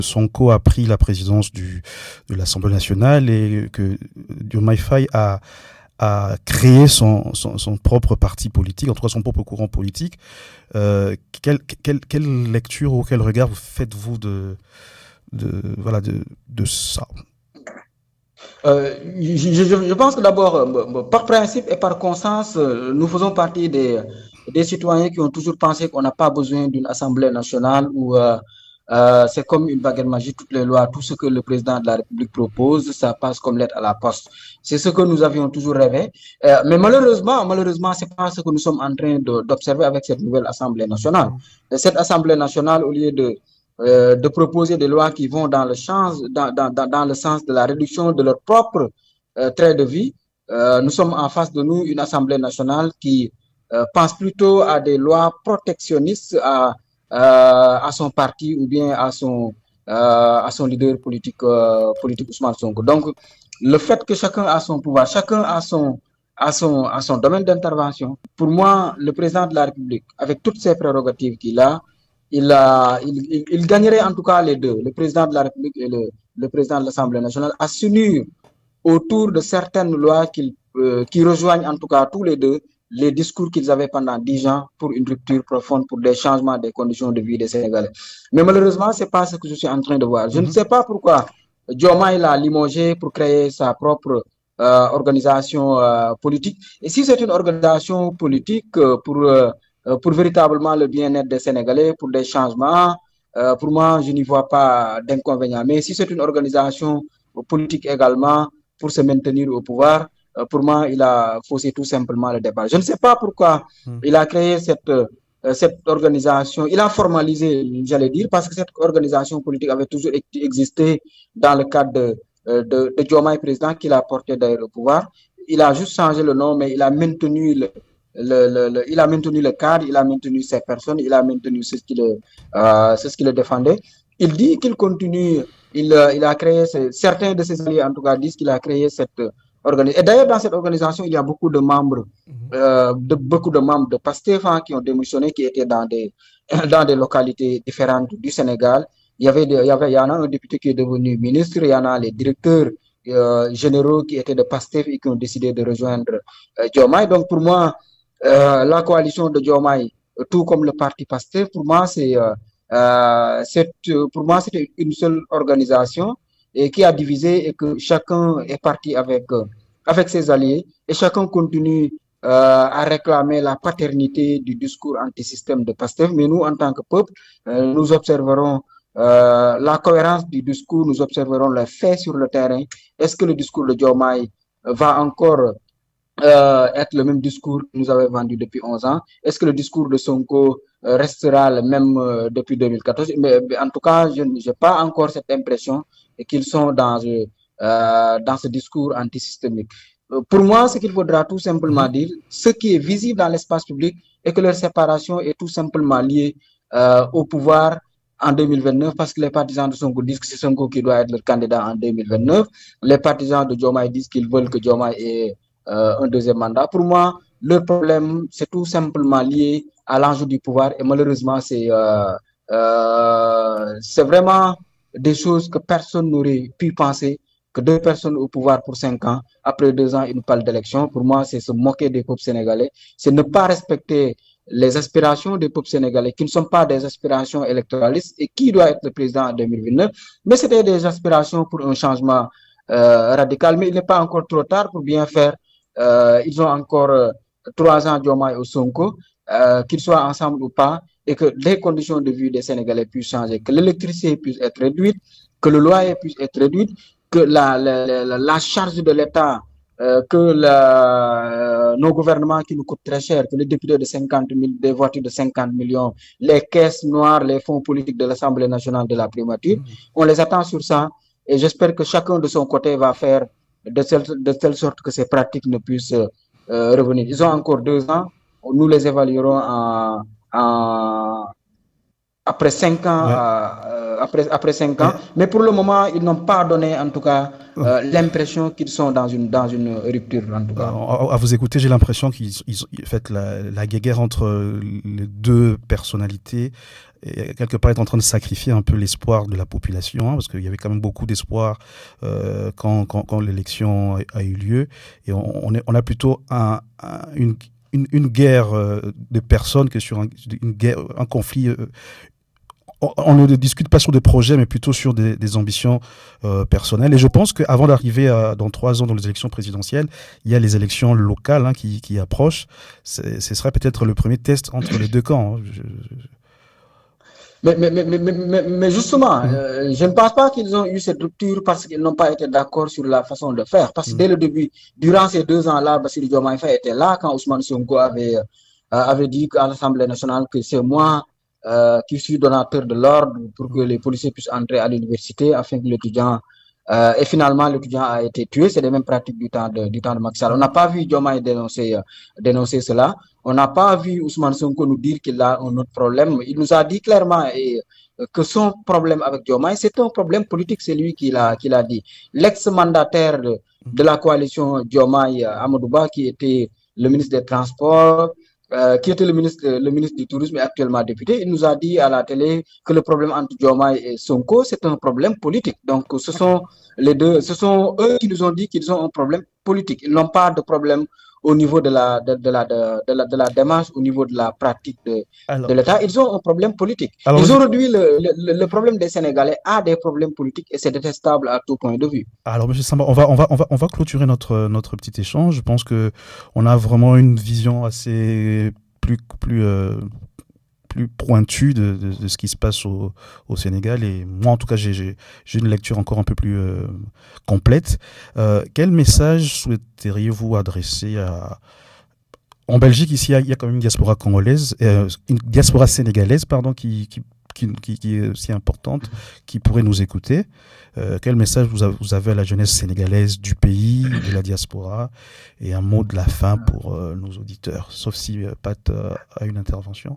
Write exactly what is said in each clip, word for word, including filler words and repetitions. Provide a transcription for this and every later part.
Sonko a pris la présidence du, de l'Assemblée nationale et que Diomaye Faye a, a créé son, son, son propre parti politique, en tout cas son propre courant politique. Euh, quelle, quelle, quelle lecture ou quel regard faites-vous de, de, voilà, de, de ça? Euh, je, je, je pense que d'abord, euh, par principe et par conscience, euh, nous faisons partie des, des citoyens qui ont toujours pensé qu'on n'a pas besoin d'une Assemblée nationale où euh, euh, c'est comme une baguette magique, toutes les lois, tout ce que le président de la République propose, ça passe comme lettre à la poste. C'est ce que nous avions toujours rêvé. Euh, mais malheureusement, malheureusement, c'est pas ce que nous sommes en train d'observer avec cette nouvelle Assemblée nationale. Cette Assemblée nationale, au lieu de euh, de proposer des lois qui vont dans le, sens, dans, dans, dans le sens de la réduction de leur propre euh, trait de vie. Euh, nous sommes en face de nous une Assemblée nationale qui euh, pense plutôt à des lois protectionnistes à, euh, à son parti ou bien à son, euh, à son leader politique, euh, politique Ousmane Sonko. Donc, le fait que chacun a son pouvoir, chacun a son, à son, à son domaine d'intervention. Pour moi, le président de la République, avec toutes ses prérogatives qu'il a, il, a, il, il, il, gagnerait en tout cas les deux, le président de la République et le, le président de l'Assemblée nationale, à s'unir autour de certaines lois qui, euh, qui rejoignent en tout cas tous les deux les discours qu'ils avaient pendant dix ans pour une rupture profonde, pour des changements des conditions de vie des Sénégalais. Mais malheureusement, ce n'est pas ce que je suis en train de voir. Je mm-hmm. ne sais pas pourquoi Diomaye l'a limogé pour créer sa propre euh, organisation euh, politique. Et si c'est une organisation politique euh, pour... Euh, pour véritablement le bien-être des Sénégalais, pour des changements. Euh, pour moi, je n'y vois pas d'inconvénient. Mais si c'est une organisation politique également pour se maintenir au pouvoir, euh, pour moi, il a faussé tout simplement le débat. Je ne sais pas pourquoi mmh. il a créé cette, euh, cette organisation. Il a formalisé, j'allais dire, parce que cette organisation politique avait toujours existé dans le cadre de, de, de Diomaye président qu'il a porté d'ailleurs au pouvoir. Il a juste changé le nom, mais il a maintenu le, Le, le, le, il a maintenu le cadre, il a maintenu ses personnes, il a maintenu ce qui le, euh, ce qui le défendait. Il dit qu'il continue, il, il a créé, certains de ses alliés en tout cas disent qu'il a créé cette organisation. Et d'ailleurs, dans cette organisation, il y a beaucoup de membres, mm-hmm. euh, de, beaucoup de membres de PASTEF hein, qui ont démissionné, qui étaient dans des, dans des localités différentes du Sénégal. Il y avait, des, il y avait, il y en a un député qui est devenu ministre, il y en a les directeurs euh, généraux qui étaient de PASTEF et qui ont décidé de rejoindre euh, Diomaye. Donc, pour moi, Euh, la coalition de Diomaye, tout comme le parti PASTEF, pour moi, c'est, euh, euh, pour moi, c'était une seule organisation et qui a divisé et que chacun est parti avec, euh, avec ses alliés et chacun continue euh, à réclamer la paternité du discours anti-système de PASTEF. Mais nous, en tant que peuple, euh, nous observerons euh, la cohérence du discours, nous observerons les faits sur le terrain. Est-ce que le discours de Diomaye va encore Euh, être le même discours que nous avons vendu depuis onze ans? Est-ce que le discours de Sonko euh, restera le même euh, depuis deux mille quatorze? Mais, mais en tout cas, je n'ai pas encore cette impression qu'ils sont dans, euh, dans ce discours antisystémique. Euh, pour moi, ce qu'il faudra tout simplement dire, ce qui est visible dans l'espace public est que leur séparation est tout simplement liée euh, au pouvoir en deux mille vingt-neuf, parce que les partisans de Sonko disent que c'est Sonko qui doit être leur candidat en deux mille vingt-neuf. Les partisans de Diomaye disent qu'ils veulent que Diomaye ait Euh, un deuxième mandat. Pour moi, le problème, c'est tout simplement lié à l'enjeu du pouvoir et malheureusement, c'est euh, euh, c'est vraiment des choses que personne n'aurait pu penser, que deux personnes au pouvoir pour cinq ans, après deux ans, une pale d'élection. Pour moi, c'est se moquer des peuples sénégalais, c'est ne pas respecter les aspirations des peuples sénégalais qui ne sont pas des aspirations électoralistes et qui doit être le président en deux mille vingt-neuf, mais c'était des aspirations pour un changement euh, radical. Mais il n'est pas encore trop tard pour bien faire. Euh, ils ont encore euh, trois ans Diomaye au Sonko, euh, qu'ils soient ensemble ou pas, et que les conditions de vie des Sénégalais puissent changer, que l'électricité puisse être réduite, que le loyer puisse être réduit, que la, la, la, la charge de l'État, euh, que la, euh, nos gouvernements qui nous coûtent très cher, que les députés de cinquante mille, des voitures de cinquante millions, les caisses noires, les fonds politiques de l'Assemblée nationale de la primature, mmh. on les attend sur ça, et j'espère que chacun de son côté va faire De telle, de telle sorte que ces pratiques ne puissent euh, revenir. Ils ont encore deux ans, nous les évaluerons en, en, après cinq ans, Ouais. euh, après, après cinq ans. Et- Mais pour le moment, ils n'ont pas donné, en tout cas, euh, l'impression qu'ils sont dans une, dans une rupture, en tout Euh, cas. à, à vous écouter, j'ai l'impression qu'ils ils, ils- en fait, la, la guéguerre entre les deux personnalités est quelque part est en train de sacrifier un peu l'espoir de la population, hein, parce qu'il y avait quand même beaucoup d'espoir euh, quand, quand, quand l'élection a, a eu lieu. Et on, on, est, on a plutôt un, un, une, une, une guerre euh, de personnes que sur un, une guerre, un conflit. Euh, on, on ne discute pas sur des projets, mais plutôt sur des, des ambitions euh, personnelles. Et je pense qu'avant d'arriver à, dans trois ans dans les élections présidentielles, il y a les élections locales hein, qui, qui approchent. C'est, ce serait peut-être le premier test entre les deux camps. Hein. Je, je... Mais, mais, mais, mais, mais, mais justement, Mhm. euh, je ne pense pas qu'ils ont eu cette rupture parce qu'ils n'ont pas été d'accord sur la façon de faire. Parce que Mhm. dès le début, durant ces deux ans-là, Bassirou Diomaye Faye était là quand Ousmane Sonko avait, euh, avait dit à l'Assemblée nationale que c'est moi euh, qui suis donateur de l'ordre pour que les policiers puissent entrer à l'université afin que l'étudiant... Euh, et finalement, l'étudiant a été tué. C'est les mêmes pratiques du temps de, du temps de Macky Sall. On n'a pas vu Diomaye dénoncer, euh, dénoncer cela. On n'a pas vu Ousmane Sonko nous dire qu'il a un autre problème. Il nous a dit clairement et, que son problème avec Diomaye, c'est un problème politique, c'est lui qui l'a, qui l'a dit. L'ex-mandataire de, de la coalition Diomaye, Amadouba, qui était le ministre des Transports, euh, qui était le ministre, le ministre du Tourisme et actuellement député, il nous a dit à la télé que le problème entre Diomaye et Sonko, c'est un problème politique. Donc, ce sont les deux, ce sont eux qui nous ont dit qu'ils ont un problème politique. Ils n'ont pas de problème au niveau de la, de, de la, de, de, la, de la démarche, au niveau de la pratique de, de Alors, l'État, ils ont un problème politique. alors, Ils je- ont réduit le, le, le problème des Sénégalais à des problèmes politiques et c'est détestable à tout point de vue. alors, Monsieur Samba, on va, on va, on va, on va clôturer notre, notre petit échange. Je pense que on a vraiment une vision assez plus, plus, euh, plus pointue de, de, de ce qui se passe au, au Sénégal. Et moi, en tout cas, j'ai, j'ai, j'ai une lecture encore un peu plus euh, complète. Euh, quel message souhaiteriez-vous adresser à... En Belgique, ici, il y, a, il y a quand même une diaspora congolaise, euh, une diaspora sénégalaise, pardon, qui, qui, qui, qui, qui est aussi importante, qui pourrait nous écouter. Euh, quel message vous avez, vous avez à la jeunesse sénégalaise du pays, de la diaspora, et un mot de la fin pour euh, nos auditeurs, sauf si euh, Pat euh, a une intervention.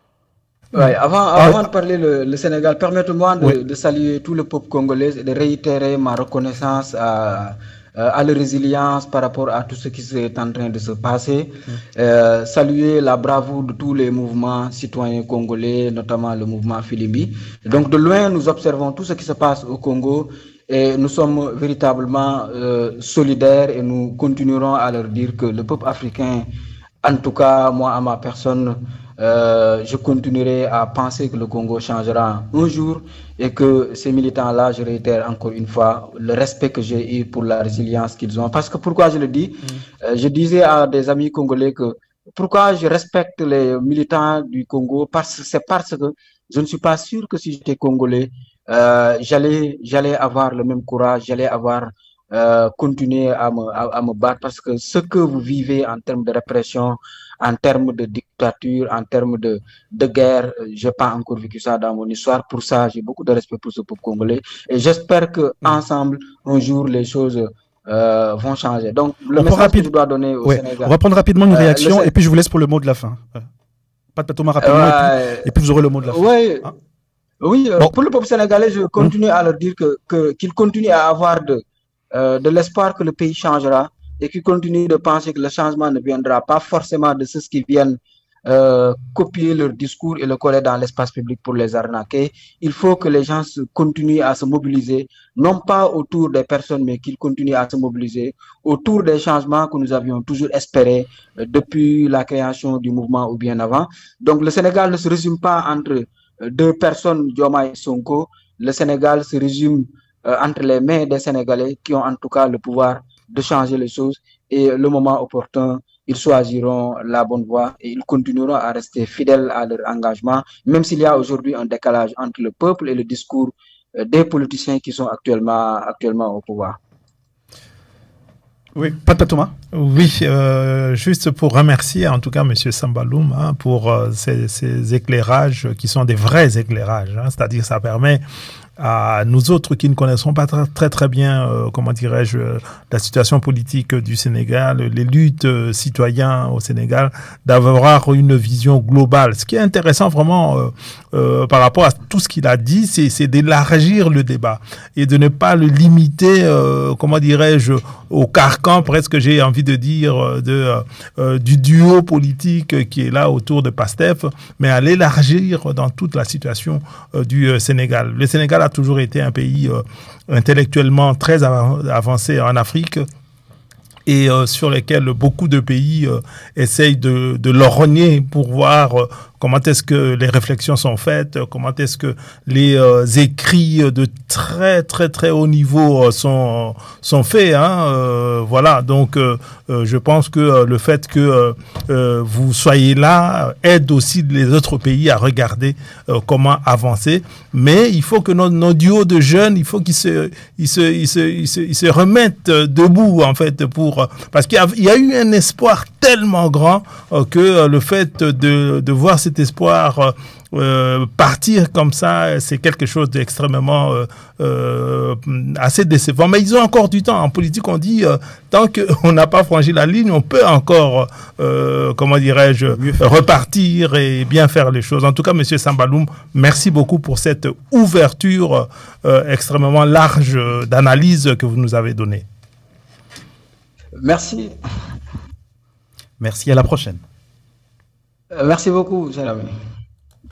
Ouais, avant, Ah, avant de parler le, le Sénégal, permettez-moi oui. de, de saluer tout le peuple congolais et de réitérer ma reconnaissance à, à la résilience par rapport à tout ce qui est en train de se passer. Mm. Euh, saluer la bravoure de tous les mouvements citoyens congolais, notamment le mouvement Filimbi. Donc de loin, nous observons tout ce qui se passe au Congo et nous sommes véritablement euh, solidaires et nous continuerons à leur dire que le peuple africain, en tout cas, moi, à ma personne, euh, je continuerai à penser que le Congo changera un jour et que ces militants-là, je réitère encore une fois le respect que j'ai eu pour la résilience qu'ils ont. Parce que pourquoi je le dis, Mm. euh, je disais à des amis congolais que pourquoi je respecte les militants du Congo, parce que c'est parce que je ne suis pas sûr que si j'étais congolais, euh, j'allais, j'allais avoir le même courage, j'allais avoir euh, continuer à me, à, à me battre parce que ce que vous vivez en termes de répression, en termes de dictature, en termes de, de guerre, je n'ai pas encore vécu ça dans mon histoire. Pour ça, j'ai beaucoup de respect pour ce peuple congolais et j'espère que Mm. ensemble, un jour, les choses euh, vont changer. Donc, le On, peut message que rapide... je dois donner au ouais. Sénégal. On va prendre rapidement une euh, réaction le... et puis je vous laisse pour le mot de la fin. Euh, Pat Thomas rapidement euh, et, puis, et puis vous aurez le mot de la fin. Ouais. Hein? Oui, euh, Bon. pour le peuple sénégalais, je continue Mm. à leur dire que, que, qu'ils continuent à avoir de, euh, de l'espoir que le pays changera et qu'ils continuent de penser que le changement ne viendra pas forcément de ceux qui viennent euh, copier leur discours et le coller dans l'espace public pour les arnaquer. Il faut que les gens se, continuent à se mobiliser, non pas autour des personnes, mais qu'ils continuent à se mobiliser autour des changements que nous avions toujours espérés euh, depuis la création du mouvement ou bien avant. Donc le Sénégal ne se résume pas entre deux personnes, Diomaye et Sonko. Le Sénégal se résume euh, entre les mains des Sénégalais qui ont en tout cas le pouvoir de changer les choses et le moment opportun, ils choisiront la bonne voie et ils continueront à rester fidèles à leur engagement, même s'il y a aujourd'hui un décalage entre le peuple et le discours euh, des politiciens qui sont actuellement, actuellement au pouvoir. Oui, Pat Thomas. Oui, euh, juste pour remercier en tout cas M. Sambaloum hein, pour euh, ces, ces éclairages qui sont des vrais éclairages, hein, c'est-à-dire ça permet à nous autres qui ne connaissons pas très très, très bien, euh, comment dirais-je, la situation politique du Sénégal, les luttes euh, citoyens au Sénégal, d'avoir une vision globale. Ce qui est intéressant vraiment euh, euh, par rapport à tout ce qu'il a dit, c'est, c'est d'élargir le débat et de ne pas le limiter, euh, comment dirais-je, au carcan, presque j'ai envie de dire, de, euh, du duo politique qui est là autour de PASTEF, mais à l'élargir dans toute la situation euh, du euh, Sénégal. Le Sénégal a toujours été un pays euh, intellectuellement très av- avancé en Afrique et euh, sur lesquels beaucoup de pays euh, essayent de, de lorgner pour voir euh, comment est-ce que les réflexions sont faites, comment est-ce que les euh, écrits de très très très haut niveau euh, sont sont faits. Hein, euh, voilà, donc euh, euh, je pense que euh, le fait que euh, euh, vous soyez là aide aussi les autres pays à regarder euh, comment avancer. Mais il faut que nos, nos duos de jeunes, il faut qu'ils se ils se ils se ils se, ils se remettent debout en fait pour parce qu'il y a, il y a eu un espoir tellement grand euh, que euh, le fait de de voir cet espoir euh, partir comme ça, c'est quelque chose d'extrêmement euh, euh, assez décevant. Mais ils ont encore du temps. En politique, on dit euh, tant qu'on n'a pas franchi la ligne, on peut encore, euh, comment dirais-je, repartir et bien faire les choses. En tout cas, Monsieur Sambaloum, merci beaucoup pour cette ouverture euh, extrêmement large d'analyse que vous nous avez donnée. Merci. Merci, à la prochaine. Merci beaucoup, cher ami.